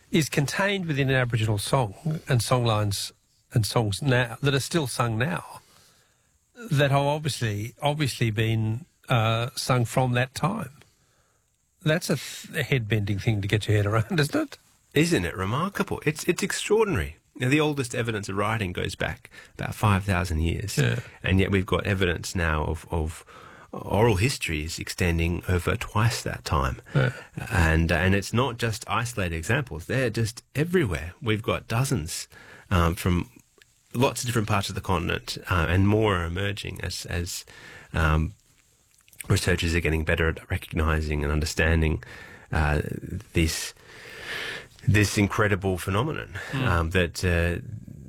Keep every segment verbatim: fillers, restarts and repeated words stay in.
is contained within an Aboriginal song and songlines and songs now that are still sung now that have obviously obviously been uh, sung from that time. That's a, th- a head-bending thing to get your head around, isn't it? Isn't it remarkable? It's it's extraordinary. Now, the oldest evidence of writing goes back about five thousand years, yeah. and yet we've got evidence now of, of oral histories extending over twice that time. Yeah. And and it's not just isolated examples. They're just everywhere. We've got dozens um, from lots of different parts of the continent, uh, and more are emerging as, as um, researchers are getting better at recognising and understanding uh, this this incredible phenomenon mm. um, that uh,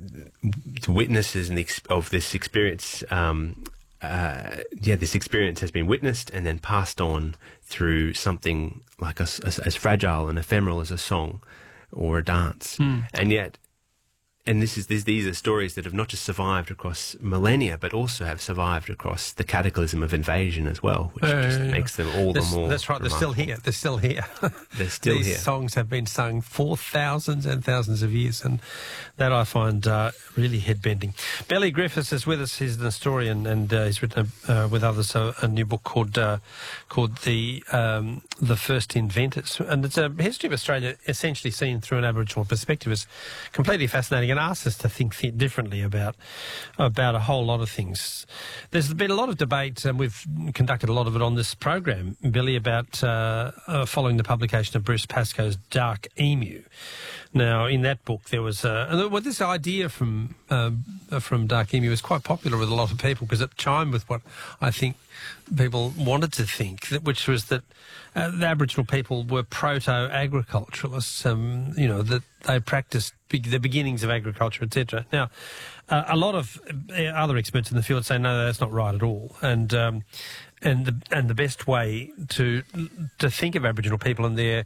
witnesses and ex- of this experience. Um, uh, yeah, this experience has been witnessed and then passed on through something like a, as, as fragile and ephemeral as a song or a dance, mm. and yet. And this is this, these are stories that have not just survived across millennia, but also have survived across the cataclysm of invasion as well, which uh, just yeah. makes them all that's, the more. That's right. They're still here. They're still here. They're still These here. These songs have been sung for thousands and thousands of years, and that I find uh, really head-bending. Belly Griffiths is with us. He's an historian, and uh, he's written uh, with others a, a new book called uh, called the um, the First Inventors, and it's a history of Australia essentially seen through an Aboriginal perspective. It's completely fascinating. And asks us to think th- differently about about a whole lot of things. There's been a lot of debate, and we've conducted a lot of it on this program, Billy, about uh, uh, following the publication of Bruce Pascoe's Dark Emu. Now, in that book, there was uh, well, this idea from um, from Dark Emu was quite popular with a lot of people because it chimed with what I think people wanted to think, that, which was that uh, the Aboriginal people were proto-agriculturalists, um, you know, that they practiced be- the beginnings of agriculture, et cetera. Now, uh, a lot of uh, other experts in the field say, no, that's not right at all. And um, and the, and the best way to to think of Aboriginal people and their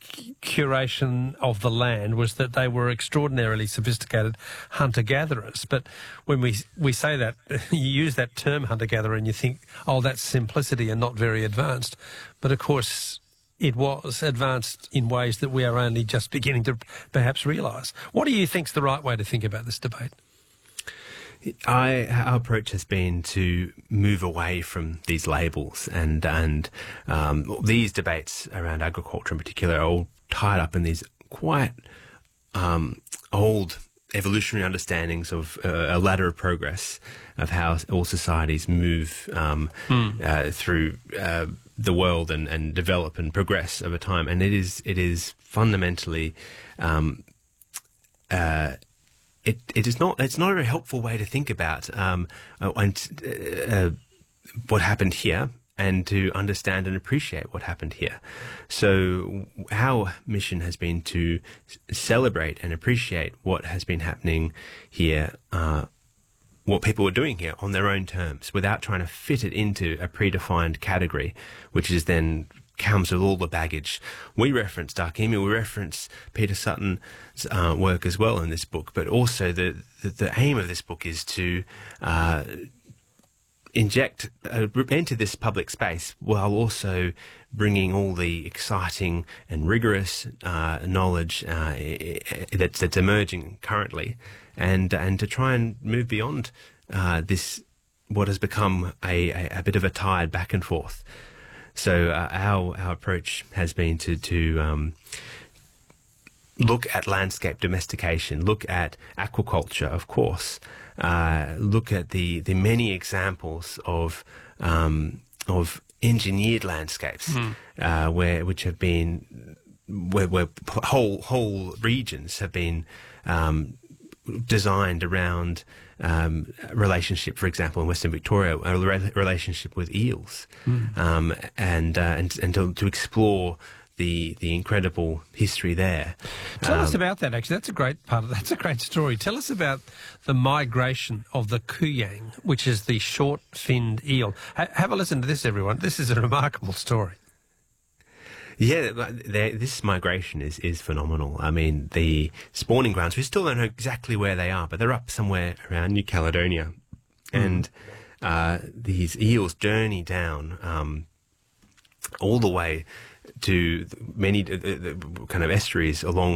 curation of the land was that they were extraordinarily sophisticated hunter-gatherers. But when we we say that, you use that term hunter-gatherer and you think, oh, that's simplicity and not very advanced. But of course, it was advanced in ways that we are only just beginning to perhaps realise. What do you think's the right way to think about this debate? I, our approach has been to move away from these labels, and and um, these debates around agriculture in particular are all tied up in these quite um, old evolutionary understandings of uh, a ladder of progress of how all societies move um, mm. uh, through uh, the world and, and develop and progress over time, and it is it is fundamentally. Um, uh, It it is not it's not a very helpful way to think about um, uh, and, uh, what happened here, and to understand and appreciate what happened here. So our mission has been to celebrate and appreciate what has been happening here, uh, what people are doing here on their own terms, without trying to fit it into a predefined category, which is then comes with all the baggage. We reference Dark Emu, we reference Peter Sutton's uh, work as well in this book, but also the, the, the aim of this book is to uh, inject, uh, enter this public space while also bringing all the exciting and rigorous uh, knowledge uh, that's, that's emerging currently, and, and to try and move beyond uh, this, what has become a, a, a bit of a tide back and forth. So uh, our our approach has been to to um, look at landscape domestication, look at aquaculture, of course, uh, look at the, the many examples of um, of engineered landscapes, mm. uh, where which have been where, where whole whole regions have been um, designed around. Um, relationship, for example, in Western Victoria, a re- relationship with eels, mm. um, and, uh, and and to, to explore the the incredible history there. Tell um, us about that. Actually, that's a great part of that's a great story. Tell us about the migration of the kuyang, which is the short-finned eel. Ha- have a listen to this, everyone. This is a remarkable story. Yeah, this migration is, is phenomenal. I mean, the spawning grounds, we still don't know exactly where they are, but they're up somewhere around New Caledonia. Mm. And uh, these eels journey down um, all the way to many uh, kind of estuaries along